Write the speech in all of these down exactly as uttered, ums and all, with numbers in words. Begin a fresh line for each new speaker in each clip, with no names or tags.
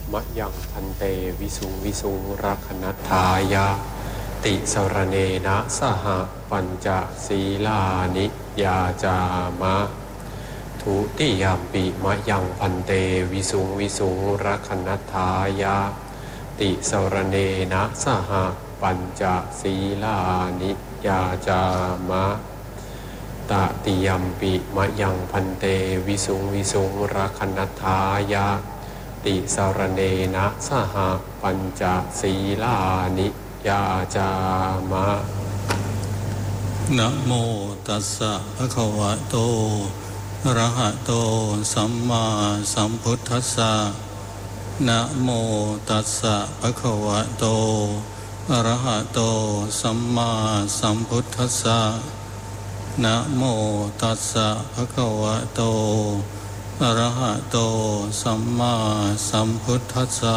มะยังพันเตวิสุงวิสุงรักนัตถายะติสรเนนะสหปัญจศีลานิยาจามะทุติยามปิมะยังพันเตวิสุงวิสุงรักนัตถายะติสรเนนะสหปัญจศีลานิยาจามะตติยัมปิมะยังพันเตวิสุงวิสุงรักนัตถายะติสรเนนะสหปัญจศีลานิยาจามะ
นะโมตัสสะภะคะวะโตอะระหะโตสัมมาสัมพุทธัสสะนะโมตัสสะภะคะวะโตอะระหะโตสัมมาสัมพุทธัสสะนะโมตัสสะภะคะวะโตอะระหะโตสัมมาสัมพุทธัสสะ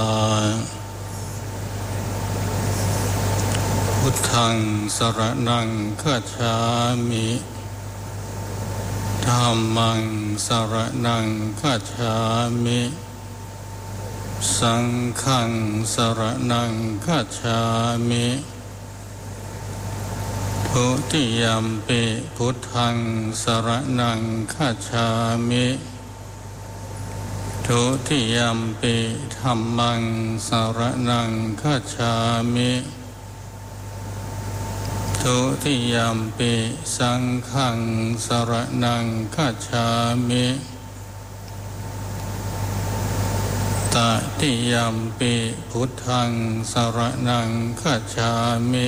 พุทธังสรณังคัจฉามิธัมมังสรณังคัจฉามิสังฆังสรณังคัจฉามิทุติยัมปิพุทธังสรณังคัจฉามิทุติยัมปิธัมมังสรณังคัจฉามิทุติยัมปิสังฆังสรณังคัจฉามิตติยัมปิพุทธังสรณังคัจฉามิ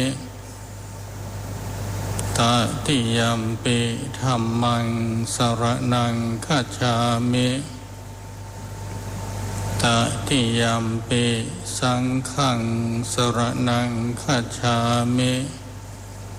ตติยัมปิธัมมังสรณังคัจฉามิตติยัมปิสังฆังสรณังคัจฉามิ